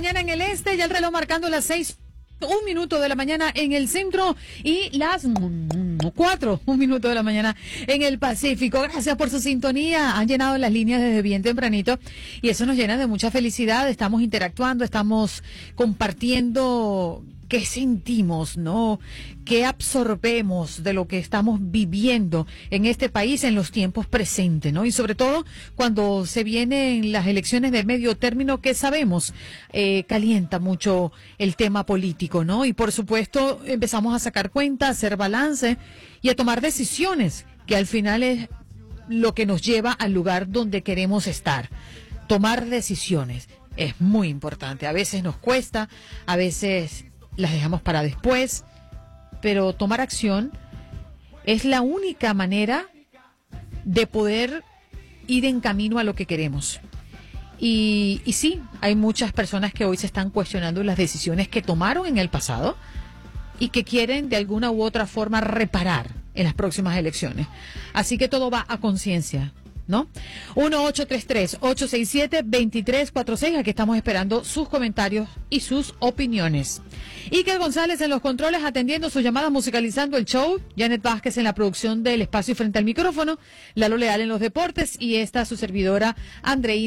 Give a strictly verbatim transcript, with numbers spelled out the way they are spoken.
mañana en el este, ya el reloj marcando las seis, un minuto de la mañana en el centro y las cuatro, un minuto de la mañana en el Pacífico. Gracias por su sintonía. Han llenado las líneas desde bien tempranito y eso nos llena de mucha felicidad. Estamos interactuando, estamos compartiendo qué sentimos, ¿no? Qué absorbemos de lo que estamos viviendo en este país en los tiempos presentes, ¿no? Y sobre todo cuando se vienen las elecciones de medio término, que sabemos eh, calienta mucho el tema político, ¿no? Y por supuesto empezamos a sacar cuentas, a hacer balance y a tomar decisiones, que al final es lo que nos lleva al lugar donde queremos estar. Tomar decisiones es muy importante. A veces nos cuesta, a veces las dejamos para después, pero tomar acción es la única manera de poder ir en camino a lo que queremos. Y, y sí, hay muchas personas que hoy se están cuestionando las decisiones que tomaron en el pasado y que quieren de alguna u otra forma reparar en las próximas elecciones. Así que todo va a conciencia, ¿no? uno ocho tres tres, ocho seis siete, dos tres cuatro seis. Aquí estamos esperando sus comentarios y sus opiniones. Iker González en los controles, atendiendo sus llamadas, musicalizando el show. Janet Vázquez en la producción del espacio y frente al micrófono. Lalo Leal en los deportes. Y esta su servidora, Andreina